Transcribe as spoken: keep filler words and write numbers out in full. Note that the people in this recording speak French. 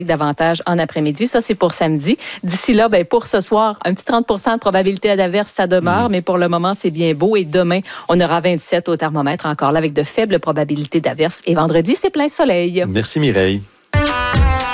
davantage en après-midi. Ça, c'est pour samedi. D'ici là, ben, pour ce soir, un petit trente pour cent de probabilité d'averse, ça demeure, mmh. mais pour le moment, c'est bien beau. Et demain, on aura vingt-sept au thermomètre encore là avec de faibles probabilités d'averse. Et vendredi, c'est plein soleil. Merci Mireille.